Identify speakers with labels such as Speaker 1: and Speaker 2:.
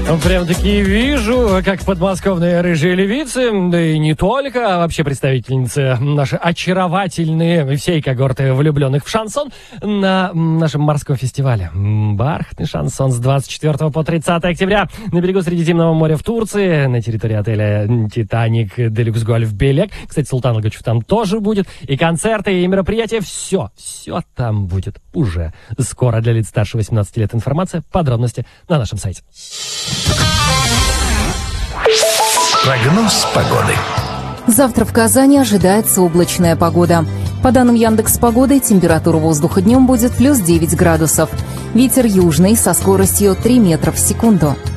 Speaker 1: Прям-таки вижу, как подмосковные рыжие левицы, да и не только, а вообще представительницы наши очаровательные всей когорты влюбленных в шансон на нашем морском фестивале. Бархатный шансон с 24 по 30 октября на берегу Средиземного моря в Турции, на территории отеля «Титаник Делюкс Гольф Белек». Кстати, Султан Лагучев там тоже будет. И концерты, и мероприятия, все там будет уже скоро. Для лиц старше 18 лет информация, подробности на нашем сайте.
Speaker 2: Прогноз погоды.
Speaker 3: Завтра в Казани ожидается облачная погода. По данным Яндекс.Погоды, температура воздуха днем будет плюс 9 градусов. Ветер южный со скоростью 3 метра в секунду.